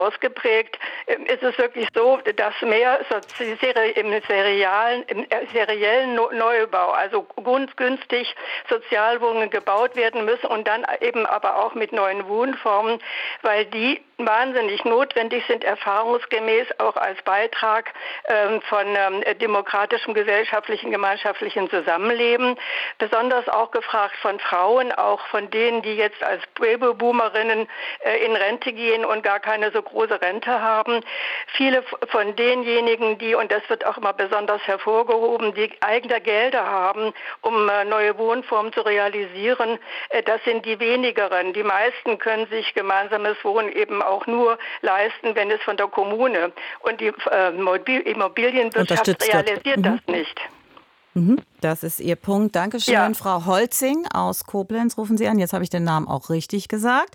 ausgeprägt, ist es wirklich so, dass mehr im seriellen Neubau, also günstig Sozialwohnungen gebaut werden müssen und dann eben aber auch mit neuen Wohnformen, weil die wahnsinnig notwendig sind, erfahrungsgemäß auch als Beitrag von demokratischem, gesellschaftlichen, gemeinschaftlichen Zusammenleben. Besonders auch gefragt von Frauen, auch von denen, die jetzt als Babyboomerinnen in Rente gehen und gar keine so große Rente haben. Viele von denjenigen, die, und das wird auch immer besonders hervorgehoben, die eigene Gelder haben, um neue Wohnformen zu realisieren, das sind die wenigeren. Die meisten können sich gemeinsames Wohnen eben auch nur leisten, wenn es von der Kommune und die Immobilienwirtschaft realisiert das nicht. Das ist Ihr Punkt. Dankeschön, ja. Frau Holzing aus Koblenz rufen Sie an. Jetzt habe ich den Namen auch richtig gesagt.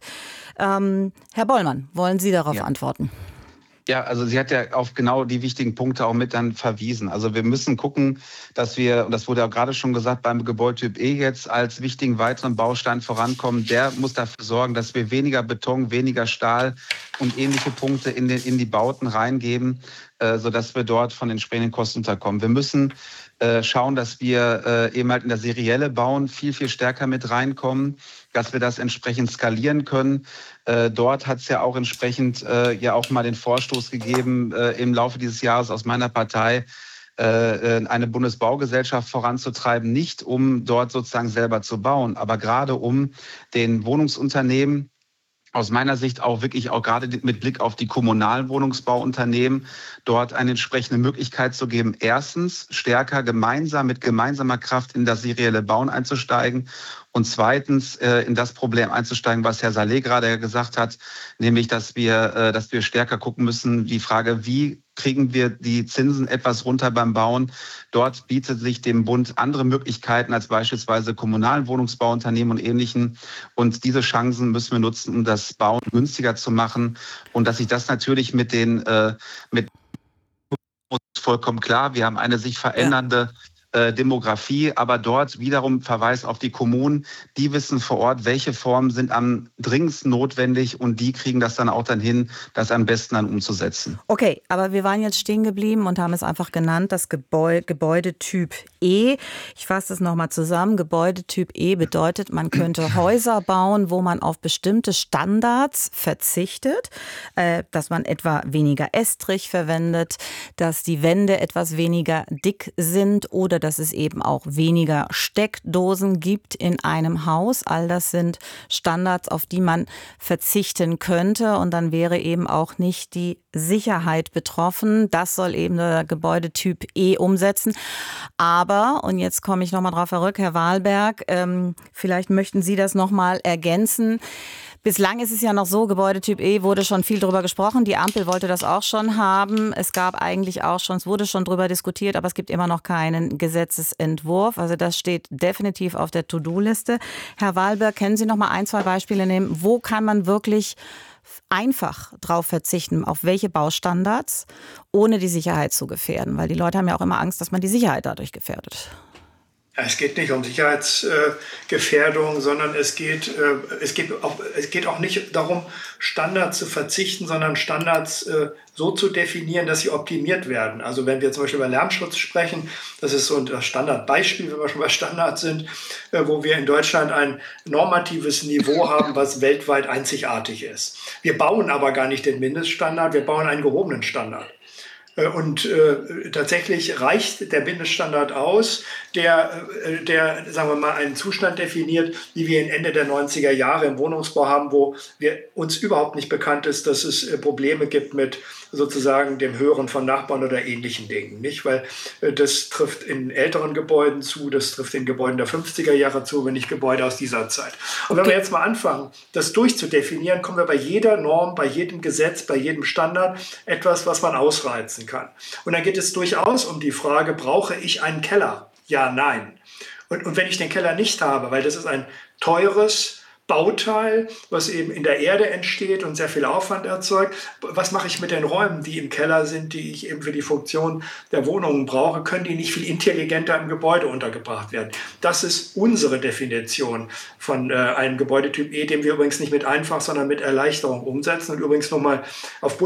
Herr Bollmann, wollen Sie darauf antworten? Ja, also sie hat ja auf genau die wichtigen Punkte auch mit dann verwiesen. Also wir müssen gucken, dass wir, und das wurde ja gerade schon gesagt, beim Gebäudetyp E jetzt als wichtigen weiteren Baustein vorankommen. Der muss dafür sorgen, dass wir weniger Beton, weniger Stahl und ähnliche Punkte in die Bauten reingeben, sodass wir dort von entsprechenden Kosten unterkommen. Wir müssen schauen, dass wir eben halt in das serielle Bauen viel, viel stärker mit reinkommen, dass wir das entsprechend skalieren können. Dort hat es ja auch entsprechend ja auch mal den Vorstoß gegeben, im Laufe dieses Jahres aus meiner Partei, eine Bundesbaugesellschaft voranzutreiben, nicht um dort sozusagen selber zu bauen, aber gerade um den Wohnungsunternehmen aus meiner Sicht auch wirklich auch gerade mit Blick auf die kommunalen Wohnungsbauunternehmen dort eine entsprechende Möglichkeit zu geben, erstens stärker mit gemeinsamer Kraft in das serielle Bauen einzusteigen und zweitens in das Problem einzusteigen, was Herr Saleh gerade gesagt hat, nämlich dass wir stärker gucken müssen, die Frage, wie kriegen wir die Zinsen etwas runter beim Bauen. Dort bietet sich dem Bund andere Möglichkeiten als beispielsweise kommunalen Wohnungsbauunternehmen und Ähnlichen. Und diese Chancen müssen wir nutzen, um das Bauen günstiger zu machen. Und dass sich das natürlich mit vollkommen klar. Wir haben eine sich verändernde Demografie, aber dort wiederum Verweis auf die Kommunen. Die wissen vor Ort, welche Formen sind am dringendsten notwendig und die kriegen das dann auch dann hin, das am besten dann umzusetzen. Okay, aber wir waren jetzt stehen geblieben und haben es einfach genannt, das Gebäudetyp E. Ich fasse das nochmal zusammen. Gebäudetyp E bedeutet, man könnte Häuser bauen, wo man auf bestimmte Standards verzichtet, dass man etwa weniger Estrich verwendet, dass die Wände etwas weniger dick sind oder dass es eben auch weniger Steckdosen gibt in einem Haus. All das sind Standards, auf die man verzichten könnte und dann wäre eben auch nicht die Sicherheit betroffen. Das soll eben der Gebäudetyp E umsetzen. Aber, und jetzt komme ich nochmal drauf zurück, Herr Wahlberg, vielleicht möchten Sie das nochmal ergänzen. Bislang ist es ja noch so, Gebäudetyp E wurde schon viel drüber gesprochen. Die Ampel wollte das auch schon haben. Es wurde schon drüber diskutiert, aber es gibt immer noch keinen Gesetzesentwurf. Also das steht definitiv auf der To-Do-Liste. Herr Wahlberg, können Sie noch mal ein, zwei Beispiele nehmen? Wo kann man wirklich einfach drauf verzichten, auf welche Baustandards, ohne die Sicherheit zu gefährden? Weil die Leute haben ja auch immer Angst, dass man die Sicherheit dadurch gefährdet. Es geht nicht um Sicherheitsgefährdung, sondern es geht auch nicht darum, Standards zu verzichten, sondern Standards so zu definieren, dass sie optimiert werden. Also wenn wir zum Beispiel über Lärmschutz sprechen, das ist so das Standardbeispiel, wenn wir schon bei Standards sind, wo wir in Deutschland ein normatives Niveau haben, was weltweit einzigartig ist. Wir bauen aber gar nicht den Mindeststandard, wir bauen einen gehobenen Standard. Und tatsächlich reicht der Mindeststandard aus, der, sagen wir mal, einen Zustand definiert, wie wir ihn Ende der 90er Jahre im Wohnungsbau haben, wo uns überhaupt nicht bekannt ist, dass es Probleme gibt mit sozusagen dem Hören von Nachbarn oder ähnlichen Dingen. Nicht? Weil das trifft in älteren Gebäuden zu, das trifft in Gebäuden der 50er Jahre zu, wenn nicht Gebäude aus dieser Zeit. Und wenn wir jetzt mal anfangen, das durchzudefinieren, kommen wir bei jeder Norm, bei jedem Gesetz, bei jedem Standard etwas, was man ausreizen kann. Und dann geht es durchaus um die Frage, brauche ich einen Keller? Ja, nein. Und wenn ich den Keller nicht habe, weil das ist ein teures, Bauteil, was eben in der Erde entsteht und sehr viel Aufwand erzeugt. Was mache ich mit den Räumen, die im Keller sind, die ich eben für die Funktion der Wohnungen brauche? Können die nicht viel intelligenter im Gebäude untergebracht werden? Das ist unsere Definition von einem Gebäudetyp E, den wir übrigens nicht mit Einfach, sondern mit Erleichterung umsetzen. Und übrigens nochmal auf